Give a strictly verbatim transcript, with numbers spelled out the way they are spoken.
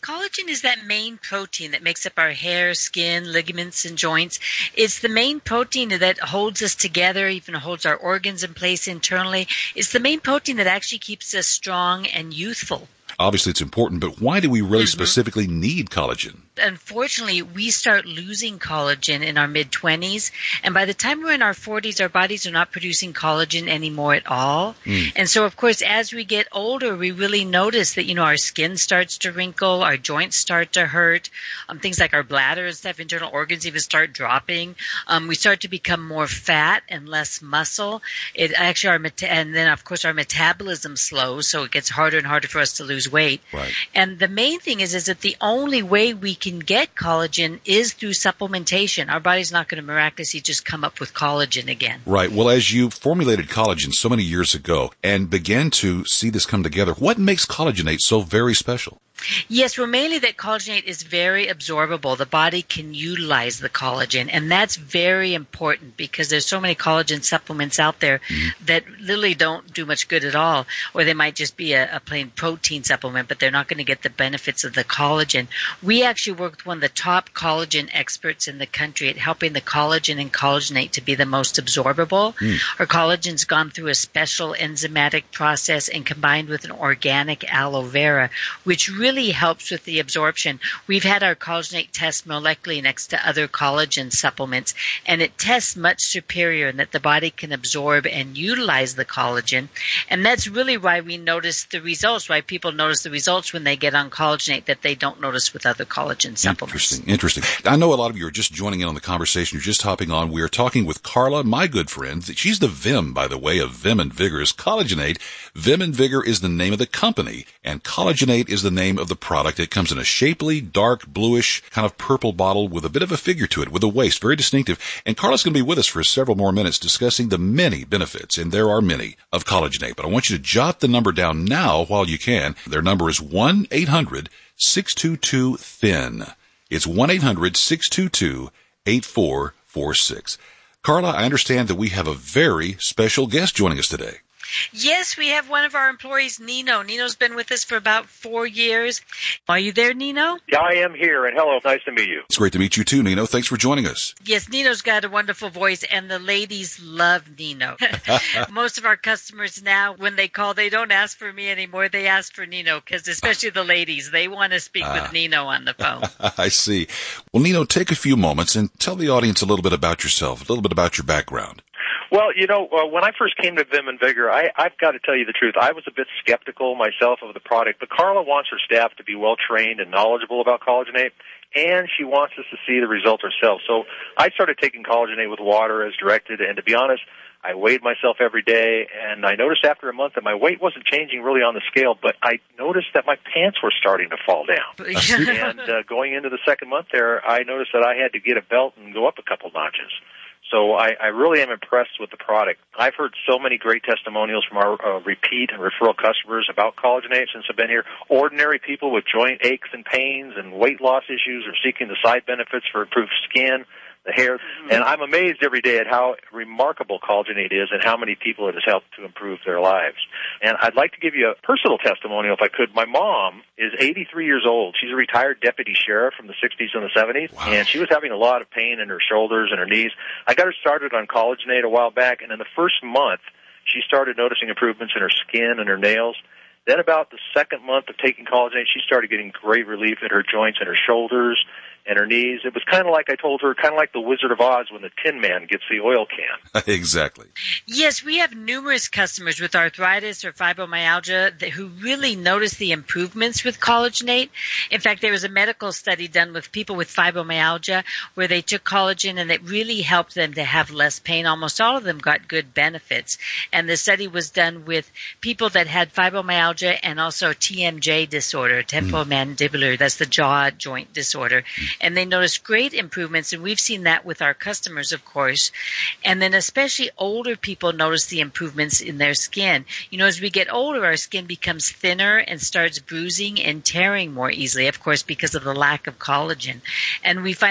collagen is that main protein that makes up our hair, skin, ligaments, and joints. It's the main protein that holds us together, even holds our organs in place internally. It's the main protein that actually keeps us strong and youthful. Obviously, it's important, but why do we really Mm-hmm. specifically need collagen? Unfortunately, we start losing collagen in our mid-twenties, and by the time we're in our forties, our bodies are not producing collagen anymore at all. Mm. And so, of course, as we get older, we really notice that, you know, our skin starts to wrinkle, our joints start to hurt, um, things like our bladder and stuff, internal organs even start dropping. Um, we start to become more fat and less muscle. It actually, our meta- and then, of course, our metabolism slows, so it gets harder and harder for us to lose weight. Right. And the main thing is, is that the only way we can get collagen is through supplementation. Our body's not going to miraculously just come up with collagen again. Right. Well, as you formulated collagen so many years ago and began to see this come together, what makes Collagenate so very special? Yes, well, mainly that collagenate is very absorbable. The body can utilize the collagen, and that's very important because there's so many collagen supplements out there mm-hmm. that literally don't do much good at all, or they might just be a, a plain protein supplement, but they're not going to get the benefits of the collagen. We actually work with one of the top collagen experts in the country at helping the collagen and collagenate to be the most absorbable. Mm. Our collagen's gone through a special enzymatic process and combined with an organic aloe vera, which really really helps with the absorption. We've had our collagenate test molecularly next to other collagen supplements, and it tests much superior in that the body can absorb and utilize the collagen. And that's really why we notice the results, why people notice the results when they get on collagenate that they don't notice with other collagen supplements. Interesting, interesting. I know a lot of you are just joining in on the conversation. You're just hopping on. We are talking with Carla, my good friend. She's the Vim, by the way, of Vim and Vigor's Collagenate. Vim and Vigor is the name of the company, and Collagenate is the name of the product. It comes in a shapely, dark, bluish, kind of purple bottle with a bit of a figure to it, with a waist, very distinctive. And Carla's going to be with us for several more minutes discussing the many benefits, and there are many, of Collagenate. But I want you to jot the number down now while you can. Their number is one eight hundred six two two thin. It's one eight hundred six two two eight four four six. Carla, I understand that we have a very special guest joining us today. Yes, we have one of our employees, Nino. Nino's been with us for about four years. Are you there, Nino? Yeah, I am here, and hello, nice to meet you. It's great to meet you too, Nino. Thanks for joining us. Yes, Nino's got a wonderful voice, and the ladies love Nino. Most of our customers now, when they call, they don't ask for me anymore. They ask for Nino, because especially the ladies, they want to speak uh, with Nino on the phone. I see. Well, Nino, take a few moments and tell the audience a little bit about yourself, a little bit about your background. Well, you know, uh, when I first came to Vim and Vigor, I, I've got to tell you the truth. I was a bit skeptical myself of the product, but Carla wants her staff to be well-trained and knowledgeable about Collagenate, and she wants us to see the results ourselves. So I started taking Collagenate with water as directed, and to be honest, I weighed myself every day, and I noticed after a month that my weight wasn't changing really on the scale, but I noticed that my pants were starting to fall down. and uh, going into the second month there, I noticed that I had to get a belt and go up a couple notches. So I, I really am impressed with the product. I've heard so many great testimonials from our uh, repeat and referral customers about Collagenate since I've been here. Ordinary people with joint aches and pains and weight loss issues are seeking the side benefits for improved skin, the hair. Mm-hmm. And I'm amazed every day at how remarkable Collagenate is and how many people it has helped to improve their lives. And I'd like to give you a personal testimonial, if I could. My mom is eighty-three years old. She's a retired deputy sheriff from the sixties and the seventies, wow. And she was having a lot of pain in her shoulders and her knees. I got her started on Collagenate a while back, and in the first month, she started noticing improvements in her skin and her nails. Then about the second month of taking Collagenate, she started getting great relief in her joints and her shoulders and her knees. It was kind of like I told her, kind of like the Wizard of Oz when the Tin Man gets the oil can. Exactly. Yes, we have numerous customers with arthritis or fibromyalgia that, who really notice the improvements with Collagenate. In fact, there was a medical study done with people with fibromyalgia where they took collagen and it really helped them to have less pain. Almost all of them got good benefits. And the study was done with people that had fibromyalgia and also T M J disorder, temporomandibular, mm. that's the jaw joint disorder. Mm. And they noticed great improvements, and we've seen that with our customers, of course. And then especially older people notice the improvements in their skin. You know, as we get older, our skin becomes thinner and starts bruising and tearing more easily, of course, because of the lack of collagen. And we find